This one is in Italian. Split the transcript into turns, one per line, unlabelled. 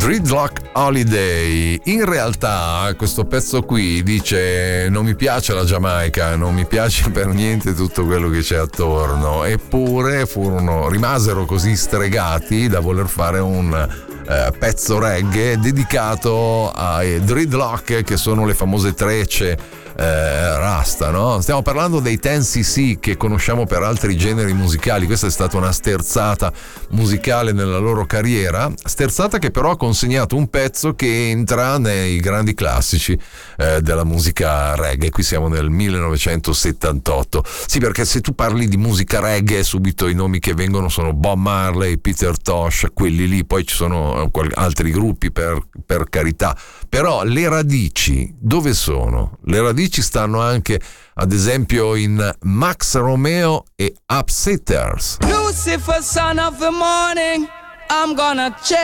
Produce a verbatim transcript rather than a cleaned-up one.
Dreadlock Holiday. In realtà questo pezzo qui dice: non mi piace la Giamaica, non mi piace per niente tutto quello che c'è attorno, eppure furono, rimasero così stregati da voler fare un eh, pezzo reggae dedicato ai dreadlock, che sono le famose trecce Eh, rasta, no? Stiamo parlando dei ten C C, che conosciamo per altri generi musicali. Questa è stata una sterzata musicale nella loro carriera, sterzata che però ha consegnato un pezzo che entra nei grandi classici eh, della musica reggae. Qui siamo nel millenovecentosettantotto. Sì, perché se tu parli di musica reggae, subito i nomi che vengono sono Bob Marley, Peter Tosh, quelli lì. Poi ci sono altri gruppi, per, per carità, però le radici dove sono? Le radici ci stanno anche, ad esempio, in Max Romeo e Upsetters.
Lucifer, son of the morning, I'm gonna check